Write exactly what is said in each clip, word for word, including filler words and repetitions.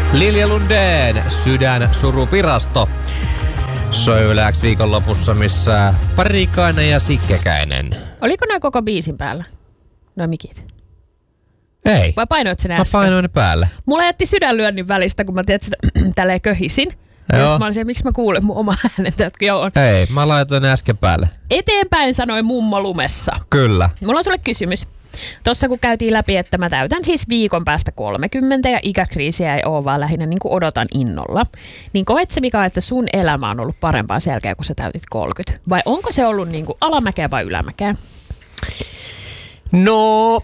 Lilja Lundén, Sydän suruvirasto. Soi Yle X viikonlopussa, missä Parikainen ja Sikkekäinen. Oliko noin koko biisin päällä? Noin mikit. Ei. Vai painoit sen äsken? Mä painoin ne päälle. Mulla jätti sydänlyönnin välistä, kun mä tiedät sitä tälleen köhisin. Joo. Ja sitten mä olin siellä, miksi mä kuulen mun oma äänen. Joo, on. Ei, mä laitoin ne äsken päälle. Eteenpäin sanoi mummo lumessa. Kyllä. Mulla on sulle kysymys. Tuossa kun käytiin läpi, että mä täytän siis viikon päästä kolmekymmentä ja ikäkriisiä ei ole, vaan lähinnä niin kuin odotan innolla. Niin koet se, Mika, että sun elämä on ollut parempaa sen jälkeen, kun sä täytit kolmekymmentä? Vai onko se ollut niin kuin alamäkeä vai ylämäkeä? No,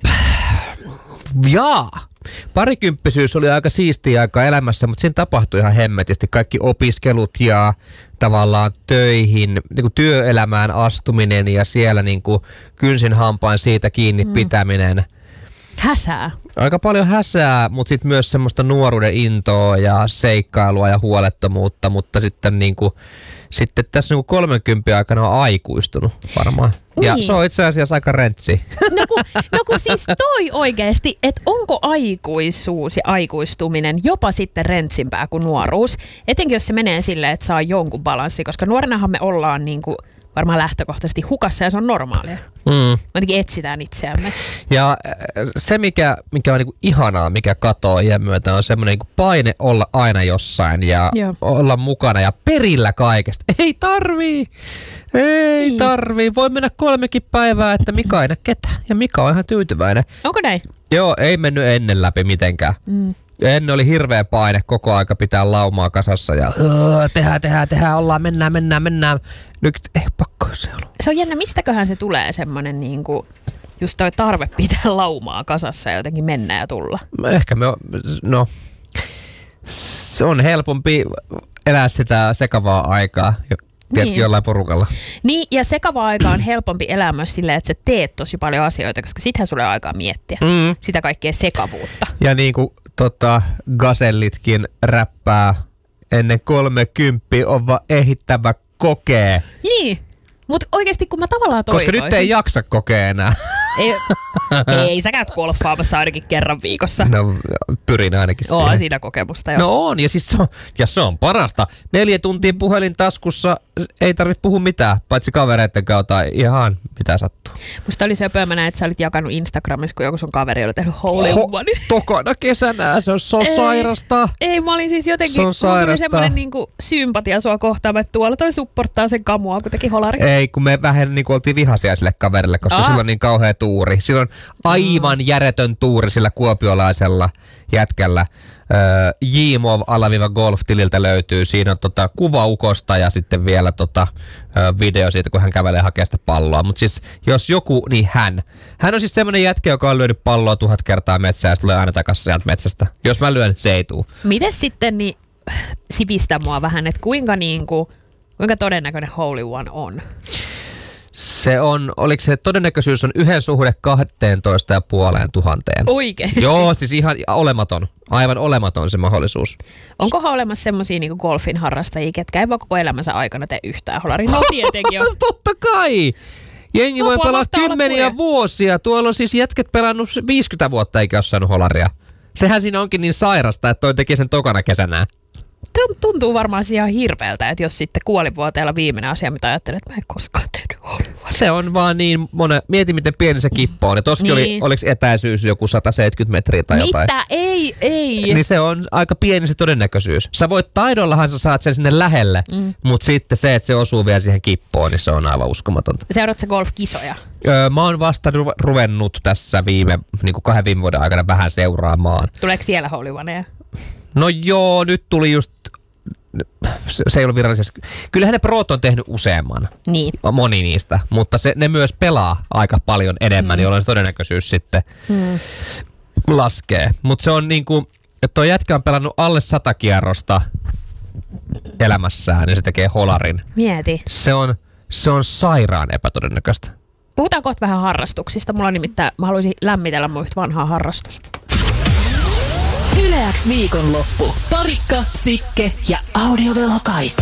jaa. Parikymppisyys oli aika siistiä aika elämässä, mutta siinä tapahtui ihan hemmetisti. Kaikki opiskelut ja tavallaan töihin, niin kuin työelämään astuminen ja siellä niin kuin kynsin hampain siitä kiinni mm. pitäminen. Häsää. Aika paljon häsää, mutta sitten myös semmoista nuoruuden intoa ja seikkailua ja huolettomuutta, mutta sitten niin kuin Sitten tässä niin kolmenkymmenen aikana on aikuistunut varmaan. Ja niin. Se on itse asiassa aika rentsi. No kun, no kun siis toi oikeasti, että onko aikuisuus ja aikuistuminen jopa sitten rentsimpää kuin nuoruus. Etenkin jos se menee silleen, että saa jonkun balanssi, koska nuorenahan me ollaan niin kuin varmaan lähtökohtaisesti hukassa ja se on normaalia. Mm. Jotenkin etsitään itseämme. Ja se, mikä, mikä on niinku ihanaa, mikä katoaa iän myötä, on semmoinen niinku paine olla aina jossain ja Joo. olla mukana ja perillä kaikesta. Ei tarvii, ei niin. tarvii. Voi mennä kolmekin päivää, että Mika ei näe ketään. Ja Mika on ihan tyytyväinen. Onko näin? Joo, ei mennyt ennen läpi mitenkään. Mm. Ennen oli hirveä paine koko aika pitää laumaa kasassa ja tehdään, tehdään, tehdään, ollaan, mennään, mennään, mennään. Nyt ei pakko se olla. Se on jännä, mistäköhän se tulee semmoinen niinku, just toi tarve pitää laumaa kasassa ja jotenkin mennä ja tulla? Ehkä me on, no, se on helpompi elää sitä sekavaa aikaa. Tiedätkö, niin. jollain porukalla. Niin, ja sekava aika on helpompi elää myös silleen, että sä teet tosi paljon asioita, koska sittenhän sulle on aikaa miettiä mm. sitä kaikkea sekavuutta. Ja niin kuin tota, gasellitkin räppää ennen kolmekymppiä on vaan ehittävä kokee. Niin, mutta oikeasti kun mä tavallaan toivoisin. Koska nyt ei jaksa kokea enää. Ei, ei sä käyt golfaamassa ainakin kerran viikossa. No pyrin ainakin siihen. On siinä kokemusta jo. No on, ja, siis se on, ja se on parasta. Neljä tuntia puhelin taskussa, ei tarvitse puhua mitään, paitsi kavereiden kautta ihan mitä sattuu. Musta oli se pöömänä, että sä olit jakanut Instagramissa, kun joku sun kaveri oli tehnyt hole in one. Tokana kesänä, se on, se on ei, sairasta. Ei, mä olin siis jotenkin, se on sairasta. Tuli semmoinen niinku sympatia sua kohtaan, että tuolla toi supporttaa sen kamua, kun teki holari. Ei, kun me vähän niin kuin oltiin vihaisia sille kaverille, koska ah. sillä on niin kauhea tuuri. Sillä on aivan mm. järjetön tuuri sillä kuopiolaisella jätkällä. Jimov-golf-tililtä löytyy. Siinä on tota kuva ukosta ja sitten vielä tota, video siitä, kun hän kävelee hakea sitä palloa. Mutta siis jos joku, niin hän. Hän on siis semmoinen jätkä, joka on lyönyt palloa tuhat kertaa metsään ja tulee aina takaisin sieltä metsästä. Jos mä lyön, se ei tuu. Mites sitten niin, sivistä mua vähän, että kuinka, niinku, kuinka todennäköinen hole in one on? Se on, oliko se todennäköisyys on yhden suhde kahteentoista ja puoleen tuhanteen. Oikeesti? Joo, siis ihan olematon. Aivan olematon se mahdollisuus. Onkohan olemassa semmosia niinku golfin harrastajia, ketkä ei voi koko elämänsä aikana tee yhtään holaria? No tietenkin on. Totta kai! Jengi no, voi pelaa kymmeniä vuosia. Tuolla on siis jätket pelannut viisikymmentä vuotta eikä ole saanut holaria. Sehän siinä onkin niin sairasta, että toi teki sen tokana kesänä. Tuntuu varmaan ihan hirveältä, että jos sitten kuolivuoteella viimeinen asia, mitä ajattelet, että mä en koskaan tehnyt hole. Se on vaan niin monen, mieti miten pieni se kippo on. Ja toskin niin. oli, oliko etäisyys joku sata seitsemänkymmentä metriä tai mitä? jotain. Mitä? Ei, ei. Niin se on aika pieni se todennäköisyys. Sä voit taidollahan sä saat sen sinne lähelle, mm. mutta sitten se, että se osuu vielä siihen kippoon, niin se on aivan uskomatonta. Seuraatko sä golf-kisoja? Öö, mä oon vasta ru- ruvennut tässä viime, niin kuin kahden viime vuoden aikana vähän seuraamaan. Tuleeko siellä hole in oneja? No joo, nyt tuli just, se ei ollut virallisesti. Kyllähän ne prot on tehnyt useamman, niin. moni niistä, mutta se, ne myös pelaa aika paljon enemmän, mm. jolloin se todennäköisyys sitten mm. laskee. Mutta se on niin kuin, että tuo jätkä on pelannut alle sata kierrosta elämässään ja se tekee holarin. Mieti. Se on, se on sairaan epätodennäköistä. Puhutaan kohta vähän harrastuksista. Mulla on nimittäin, mä haluaisin lämmitellä mun yhtä vanhaa harrastusta. Yle X viikonloppu. Parikka, Sikke ja Audiovelo Kaisa.